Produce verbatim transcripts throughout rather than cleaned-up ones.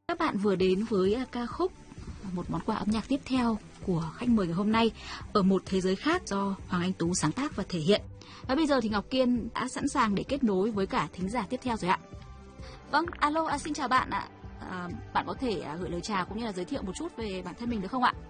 Các bạn vừa đến với ca khúc một món quà âm nhạc tiếp theo của khách mời ngày hôm nay, Ở một thế giới khác, do Hoàng Anh Tú sáng tác và thể hiện. Và bây giờ thì Ngọc Kiên đã sẵn sàng để kết nối với cả thính giả tiếp theo rồi ạ. Vâng, alo, à, xin chào bạn ạ. À, bạn có thể à, gửi lời chào cũng như là giới thiệu một chút về bản thân mình được không ạ?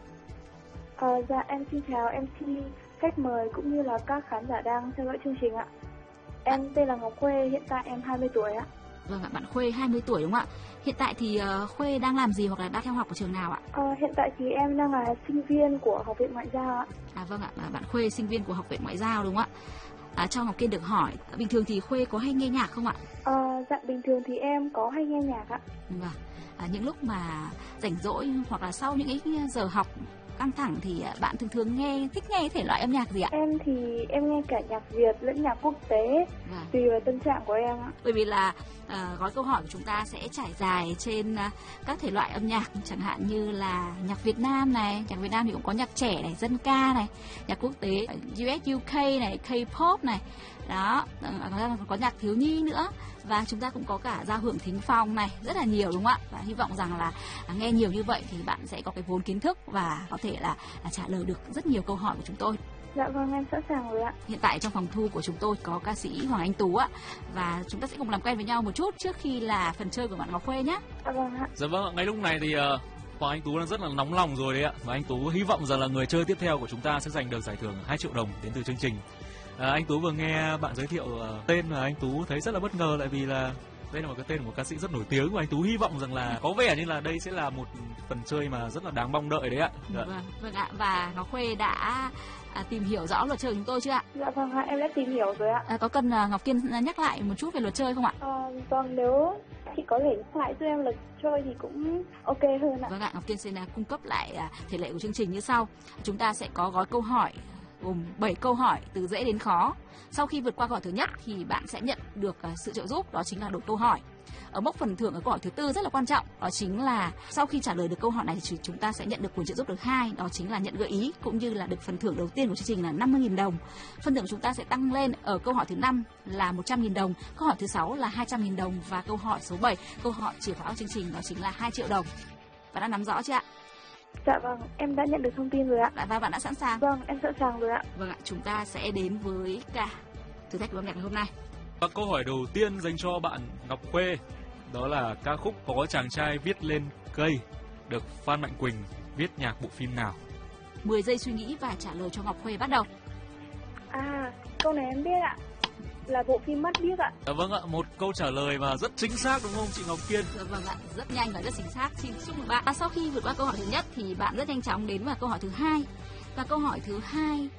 À, dạ em xin chào em xê, khách mời cũng như là các khán giả đang theo dõi chương trình ạ. Em à. tên là Ngọc Khuê, hiện tại em hai mươi tuổi ạ. Vâng ạ, bạn Khuê hai mươi tuổi đúng không ạ? Hiện tại thì uh, Khuê đang làm gì hoặc là đang theo học ở trường nào ạ? À, hiện tại thì em đang là sinh viên của Học viện Ngoại giao ạ. À vâng ạ, bạn Khuê sinh viên của Học viện Ngoại giao đúng không ạ? À, cho Ngọc Kiên được hỏi, bình thường thì Khuê có hay nghe nhạc không ạ? À, dạ bình thường thì em có hay nghe nhạc ạ. Vâng, à, những lúc mà rảnh rỗi hoặc là sau những cái giờ học căng thẳng thì bạn thường thường nghe thích nghe thể loại âm nhạc gì ạ? Em thì em nghe cả nhạc Việt lẫn nhạc quốc tế, vâng, tùy vào tâm trạng của em ạ. Bởi vì là uh, gói câu hỏi của chúng ta sẽ trải dài trên uh, các thể loại âm nhạc, chẳng hạn như là nhạc Việt Nam này, nhạc Việt Nam thì cũng có nhạc trẻ này, dân ca này, nhạc quốc tế u ét u ca này, K-pop này, đó, còn có nhạc thiếu nhi nữa, và chúng ta cũng có cả giao hưởng thính phong này, rất là nhiều đúng không ạ? Và hy vọng rằng là nghe nhiều như vậy thì bạn sẽ có cái vốn kiến thức và có thể là, là trả lời được rất nhiều câu hỏi của chúng tôi. Dạ vâng, em sẵn sàng rồi ạ. Hiện tại trong phòng thu của chúng tôi có ca sĩ Hoàng Anh Tú ạ, và chúng ta sẽ cùng làm quen với nhau một chút trước khi là phần chơi của bạn Ngọc Khuê nhé. Dạ vâng ạ. Dạ vâng, ngay lúc này thì uh, Hoàng Anh Tú đang rất là nóng lòng rồi đấy ạ, và anh Tú hy vọng rằng là người chơi tiếp theo của chúng ta sẽ giành được giải thưởng hai triệu đồng đến từ chương trình. Uh, anh Tú vừa nghe bạn giới thiệu uh, tên và anh Tú thấy rất là bất ngờ, tại vì là đây là một cái tên của một ca sĩ rất nổi tiếng, và anh Tú hy vọng rằng là có vẻ như là đây sẽ là một phần chơi mà rất là đáng mong đợi đấy ạ. Dạ. Vâng, vâng ạ. Và Ngọc Khuê đã à, tìm hiểu rõ luật chơi của chúng tôi chưa ạ? Dạ vâng ạ, em đã tìm hiểu rồi ạ. À, có cần à, Ngọc Kiên nhắc lại một chút về luật chơi không ạ? À, vâng, nếu chị có thể nhắc lại giúp em luật chơi thì cũng ok hơn ạ. Vâng ạ, Ngọc Kiên sẽ cung cấp lại à, thể lệ của chương trình như sau. Chúng ta sẽ có gói câu hỏi gồm bảy câu hỏi từ dễ đến khó. Sau khi vượt qua câu hỏi thứ nhất thì bạn sẽ nhận được uh, sự trợ giúp, đó chính là đổi câu hỏi. Ở mốc phần thưởng ở câu hỏi thứ tư rất là quan trọng, đó chính là sau khi trả lời được câu hỏi này thì chúng ta sẽ nhận được quyền trợ giúp thứ hai, đó chính là nhận gợi ý cũng như là được phần thưởng đầu tiên của chương trình là năm mươi nghìn đồng. Phần thưởng của chúng ta sẽ tăng lên ở câu hỏi thứ năm là một trăm nghìn đồng, câu hỏi thứ sáu là hai trăm nghìn đồng, và câu hỏi số bảy, câu hỏi chìa khóa của chương trình, đó chính là hai triệu đồng. Bạn đã nắm rõ chưa ạ? Dạ vâng, em đã nhận được thông tin rồi ạ. Và bạn đã sẵn sàng? Vâng, em sẵn sàng rồi ạ. Vâng ạ, chúng ta sẽ đến với cả thử thách của âm nhạc ngày hôm nay. Và câu hỏi đầu tiên dành cho bạn Ngọc Khuê, đó là ca khúc Có chàng trai viết lên cây được Phan Mạnh Quỳnh viết nhạc bộ phim nào? mười giây suy nghĩ và trả lời cho Ngọc Khuê, bắt đầu. À, câu này em biết ạ. Là bộ phim Mắt Biếc ạ. À, vâng ạ, một câu trả lời và rất chính xác đúng không chị Ngọc Kiên? Dạ, vâng ạ, rất nhanh và rất chính xác. Xin chúc mừng bạn. Và sau khi vượt qua câu hỏi thứ nhất thì bạn rất nhanh chóng đến vào câu hỏi thứ hai. Và câu hỏi thứ hai